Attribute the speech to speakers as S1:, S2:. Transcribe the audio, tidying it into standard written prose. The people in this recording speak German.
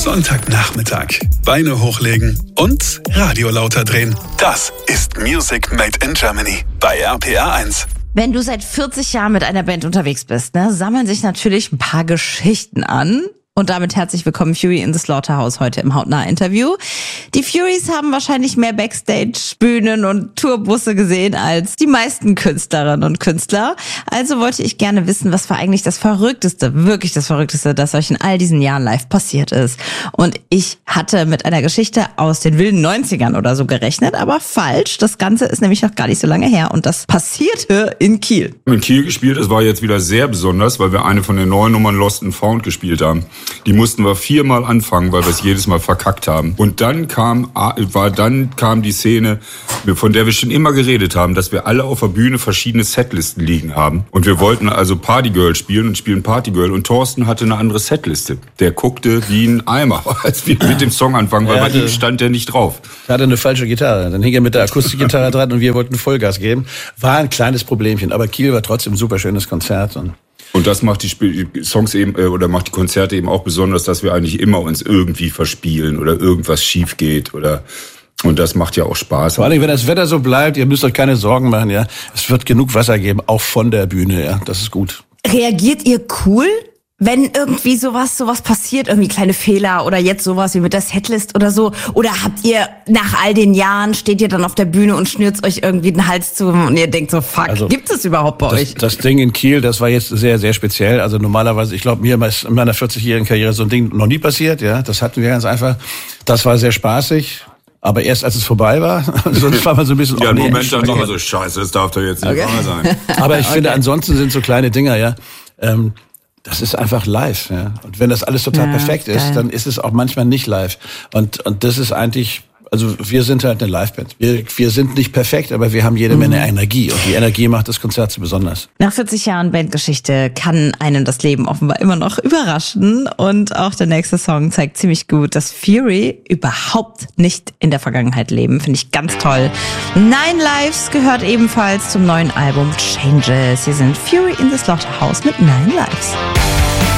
S1: Sonntagnachmittag. Beine hochlegen und Radio lauter drehen. Das ist Music Made in Germany bei RPR 1.
S2: Wenn du seit 40 Jahren mit einer Band unterwegs bist, sammeln sich natürlich ein paar Geschichten an. Und damit herzlich willkommen Fury in the Slaughterhouse heute im Hautnah-Interview. Die Furies haben wahrscheinlich mehr Backstage-Bühnen und Tourbusse gesehen als die meisten Künstlerinnen und Künstler. Also wollte ich gerne wissen, was war eigentlich das Verrückteste, wirklich das Verrückteste, das euch in all diesen Jahren live passiert ist. Und ich hatte mit einer Geschichte aus den wilden 90ern oder so gerechnet, aber falsch. Das Ganze ist nämlich noch gar nicht so lange her und das passierte in Kiel.
S3: In Kiel gespielt, es war jetzt wieder sehr besonders, weil wir eine von den neuen Nummern Lost and Found gespielt haben. Die mussten wir 4-mal anfangen, weil wir es jedes Mal verkackt haben. Und dann kam die Szene, von der wir schon immer geredet haben, dass wir alle auf der Bühne verschiedene Setlisten liegen haben. Und wir wollten also Partygirl spielen und spielen Partygirl. Und Thorsten hatte eine andere Setliste. Der guckte wie ein Eimer, als wir mit dem Song anfangen, weil bei ihm stand der nicht drauf.
S4: Er hatte eine falsche Gitarre. Dann hing er mit der Akustikgitarre dran und wir wollten Vollgas geben. War ein kleines Problemchen, aber Kiel war trotzdem ein super schönes Konzert.
S3: Und das macht die Songs eben oder macht die Konzerte eben auch besonders, dass wir eigentlich immer uns irgendwie verspielen oder irgendwas schief geht und das macht ja auch Spaß.
S4: Vor allem, wenn das Wetter so bleibt, ihr müsst euch keine Sorgen machen, ja. Es wird genug Wasser geben, auch von der Bühne, ja. Das ist gut.
S2: Reagiert ihr cool, wenn irgendwie sowas passiert, irgendwie kleine Fehler oder jetzt sowas wie mit der Setlist oder so? Oder habt ihr nach all den Jahren, steht ihr dann auf der Bühne und schnürt euch irgendwie den Hals zu und ihr denkt so, fuck, also, gibt es überhaupt bei euch?
S4: Das Ding in Kiel, das war jetzt sehr, sehr speziell. Also normalerweise, ich glaube, mir ist in meiner 40-jährigen Karriere so ein Ding noch nie passiert, ja. Das hatten wir ganz einfach. Das war sehr spaßig. Aber erst als es vorbei war, sonst war man so ein bisschen...
S3: Ja, im Moment dann immer so, scheiße, das darf doch jetzt nicht wahr sein.
S4: Aber ich finde, ansonsten sind so kleine Dinger, ja, das ist einfach live, ja. Und wenn das alles total perfekt ist, dann ist es auch manchmal nicht live. Und das ist eigentlich, also wir sind halt eine Liveband. Wir sind nicht perfekt, aber wir haben jede Menge Energie. Und die Energie macht das Konzert so besonders.
S2: Nach 40 Jahren Bandgeschichte kann einem das Leben offenbar immer noch überraschen. Und auch der nächste Song zeigt ziemlich gut, dass Fury überhaupt nicht in der Vergangenheit leben. Finde ich ganz toll. 9 Lives gehört ebenfalls zum neuen Album Changes. Hier sind Fury in the Slaughterhouse mit 9 Lives.